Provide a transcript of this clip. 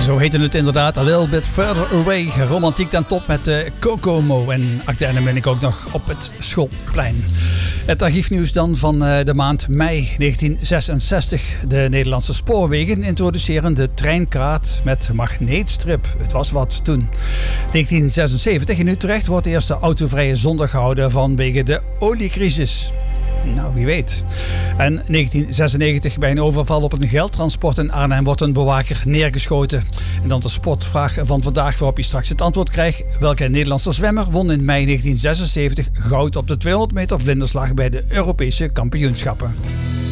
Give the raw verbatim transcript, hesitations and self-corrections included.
Zo heette het inderdaad, A Little Bit Further Away. Romantiek ten top met de Kokomo. En acte ben ik ook nog op het schoolplein. Het archiefnieuws dan van de maand mei negentien zesenzestig. De Nederlandse spoorwegen introduceren de treinkaart met magneetstrip. Het was wat toen. negentien zesenzeventig in Utrecht wordt de eerste autovrije zondag gehouden vanwege de oliecrisis. Nou, wie weet. En negentien zesennegentig bij een overval op een geldtransport in Arnhem wordt een bewaker neergeschoten. En dan de sportvraag van vandaag waarop je straks het antwoord krijgt. Welke Nederlandse zwemmer won in mei negentien zesenzeventig goud op de tweehonderd meter vlinderslag bij de Europese kampioenschappen?